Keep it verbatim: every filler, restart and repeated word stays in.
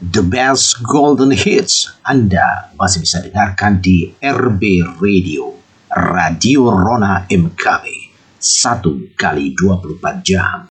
The best golden hits Anda masih bisa dengarkan di R B Radio, Radio Rona M K B, satu kali dua puluh empat jam.